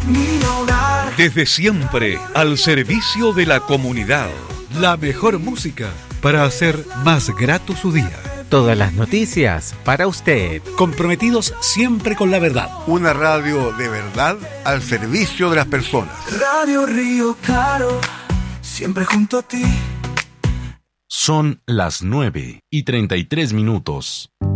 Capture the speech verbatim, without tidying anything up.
mi hogar. Desde siempre, al servicio de la comunidad. La mejor música para hacer más grato su día. Todas las noticias para usted. Comprometidos siempre con la verdad. Una radio de verdad al servicio de las personas. Radio Río Claro, siempre junto a ti. Son las nueve y treinta y tres minutos.